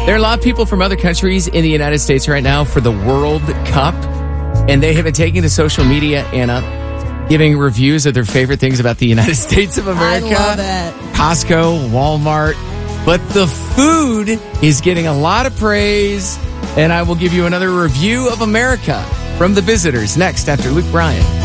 There are a lot of people from other countries in the United States right now for the World Cup, and they have been taking to social media, Anna, giving reviews of their favorite things about the United States of America. I love it. Costco, Walmart. But the food is getting a lot of praise, and I will give you another review of America from the visitors next after Luke Bryan.